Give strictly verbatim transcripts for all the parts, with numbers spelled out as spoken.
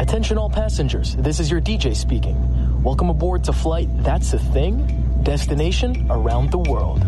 Attention all passengers, this is your D J speaking. Welcome aboard to flight That's a Thing, destination around the world.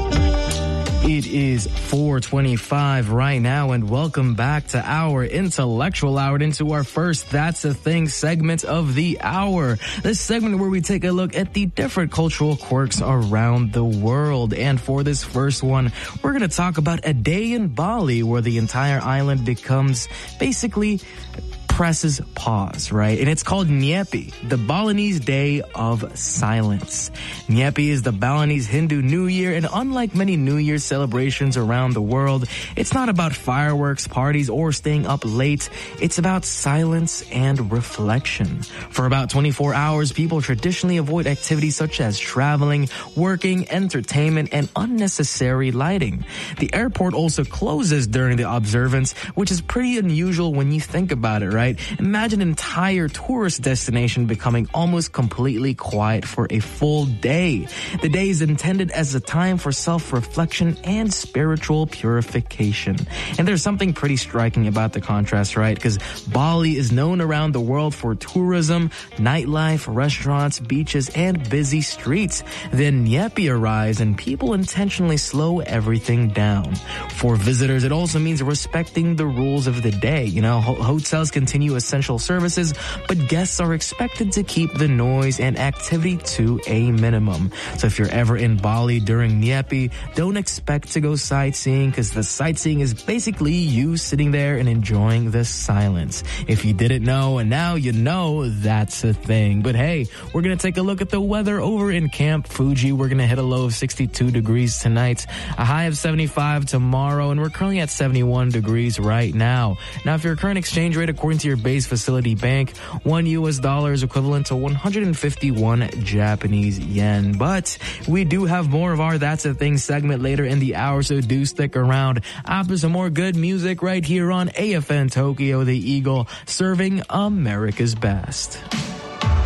It is four twenty-five right now, and welcome back to our intellectual hour, into our first That's a Thing segment of the hour. This segment where we take a look at the different cultural quirks around the world. And for this first one, we're going to talk about a day in Bali where the entire island becomes basically presses pause, right? And it's called Nyepi, the Balinese Day of Silence. Nyepi is the Balinese Hindu New Year, and unlike many New Year's celebrations around the world, it's not about fireworks, parties, or staying up late. It's about silence and reflection. For about twenty-four hours, people traditionally avoid activities such as traveling, working, entertainment, and unnecessary lighting. The airport also closes during the observance, which is pretty unusual when you think about it, right? Imagine an entire tourist destination becoming almost completely quiet for a full day. The day is intended as a time for self-reflection and spiritual purification. And there's something pretty striking about the contrast, right? Because Bali is known around the world for tourism, nightlife, restaurants, beaches, and busy streets. Then Nyepi arrives and people intentionally slow everything down. For visitors, it also means respecting the rules of the day. You know, ho- hotels continue essential services, but guests are expected to keep the noise and activity to a minimum. So if you're ever in Bali during Nyepi, don't expect to go sightseeing, because the sightseeing is basically you sitting there and enjoying the silence. If you didn't know, and now you know, that's a thing. But hey, we're going to take a look at the weather over in Camp Fuji. We're going to hit a low of sixty-two degrees tonight, a high of seventy-five tomorrow, and we're currently at seventy-one degrees right now. Now, if your current exchange rate according to your base facility bank, one U S dollar is equivalent to one hundred fifty-one Japanese yen. But we do have more of our That's a Thing segment later in the hour, so do stick around after some more good music right here on A F N Tokyo, the Eagle, serving America's best.